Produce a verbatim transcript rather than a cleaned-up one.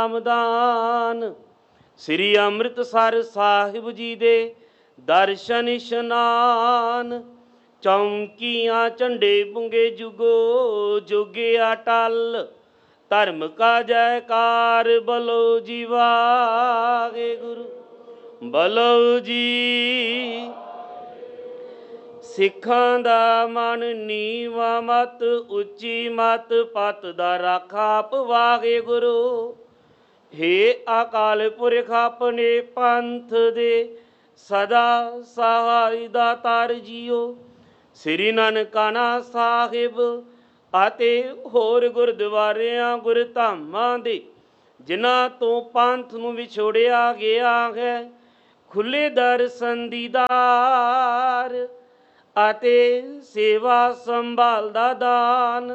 ਨਾਮਦਾਨ। ਸ੍ਰੀ ਅੰਮ੍ਰਿਤਸਰ ਸਾਹਿਬ ਜੀ ਦੇ ਦਰਸ਼ਨ ਇਸ਼ਨਾਨ। ਚੌਂਕੀਆਂ ਝੰਡੇ ਪੁੰਗੇ ਜੁਗੋ ਜੁਗੇ ਅਟਲ। ਧਰਮ ਕਾ ਜੈਕਾਰ ਬਲੋ ਜੀ ਵਾਹਿਗੁਰੂ ਬਲੋ ਜੀ। ਸਿੱਖਾਂ ਦਾ ਮਨ ਨੀਵਾ ਮਤ ਉੱਚੀ ਮਤ ਪਤ ਦਾ ਰਾਖਾ ਆਪ ਵਾਹਿਗੁਰੂ। ਹੇ ਅਕਾਲ ਪੁਰਖ ਆਪਣੇ ਪੰਥ ਦੇ ਸਦਾ ਸਹਾਈ ਦਾਤਾਰ ਜੀਓ। ਸ੍ਰੀ ਨਨਕਾਣਾ ਸਾਹਿਬ ਅਤੇ ਹੋਰ ਗੁਰਦੁਆਰਿਆਂ ਗੁਰਧਾਮਾਂ ਦੇ ਜਿਨ੍ਹਾਂ ਤੋਂ ਪੰਥ ਨੂੰ ਵਿਛੋੜਿਆ ਗਿਆ ਹੈ, ਖੁੱਲ੍ਹੇ ਦਰਸ਼ਨ ਦੀਦਾਰ ਅਤੇ ਸੇਵਾ ਸੰਭਾਲ ਦਾ ਦਾਨ